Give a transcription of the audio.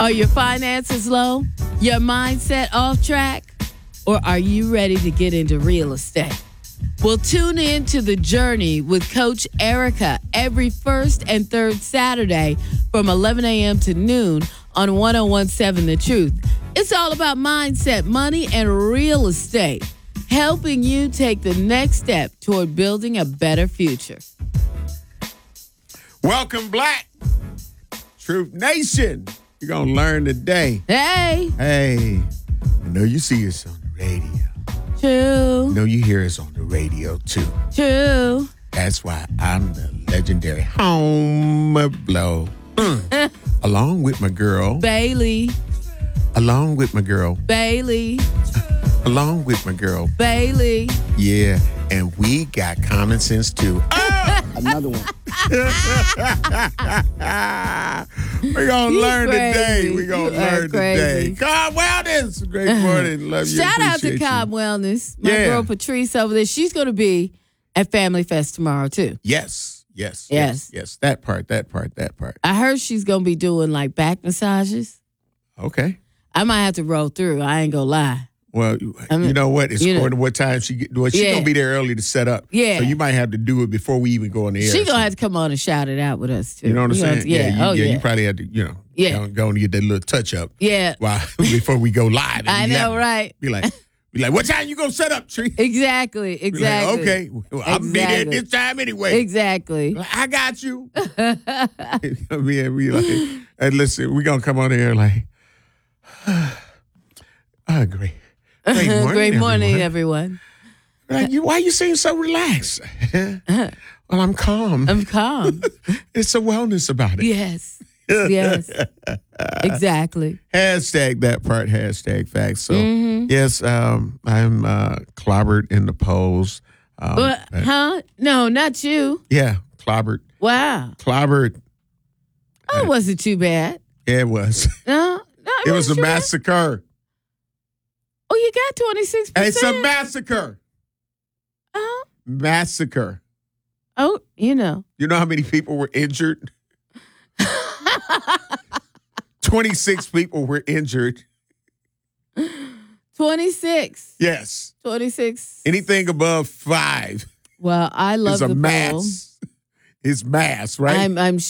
Are your finances low? Your mindset off track? Or are you ready to get into real estate? Well, tune in to The Journey with Coach Erica every first and third Saturday from 11 a.m. to noon on 101.7 The Truth. It's all about mindset, money, and real estate, helping you take the next step toward building a better future. Welcome, Black Truth Nation. You're going to learn today. Hey. Hey, I know you see us on the radio. True. I know you hear us on the radio, too. True. That's why I'm the legendary Home Blow. Along with my girl. Bailey. Along with my girl. Bailey. Along with my girl. Bailey. Yeah, and we got common sense, too. Another one. We're going to learn today. We're going to learn crazy. today. Cobb Wellness. Great morning. Love you. Shout out to Appreciate Cobb you. Wellness. My Yeah. girl Patrice over there. She's going to be at Family Fest tomorrow, too. Yes. That part. I heard she's going to be doing like back massages. Okay. I might have to roll through. I ain't going to lie. Well, you know what? It's according to what time she get. Well, she's Yeah. gonna be there early to set up. Yeah. So you might have to do it before we even go on the air. She's going to have to come on and shout it out with us, too. You know what I'm We gonna saying? have to- You probably have to, go and get that little touch up. Yeah. While before we go live. at I know, 11. right? Be like, what time you gonna set up, Tree? Exactly. Be like, okay, well, I'll be there at Exactly. this time anyway. Exactly. I got you. We like, and listen, we're gonna come on there like, great. Great morning, Great morning, everyone. everyone. Like, why you seem so relaxed? Well, I'm calm. I'm calm. It's a wellness about it. Yes. Yes. Exactly. Hashtag that part, hashtag facts. So, Mm-hmm. yes, I'm clobbered in the polls. Huh? No, not you. Yeah, clobbered. Wow. Clobbered. Oh, it wasn't too bad. Yeah, it was. No, It was a wasn't too bad. massacre. Oh, you got 26%. It's a massacre. Oh, Massacre. oh, you know. You know how many people were injured? 26 people were injured. 26. Yes. 26. Anything above 5 Well, I love is a the poll. mass. It's mass, right? I'm